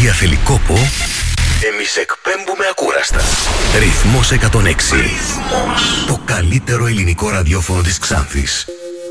Ηλία Θελικόπο, εμείς εκπέμπουμε ακούραστα. Ρυθμός 106. Ρυθμός. Το καλύτερο ελληνικό ραδιόφωνο της Ξάνθης.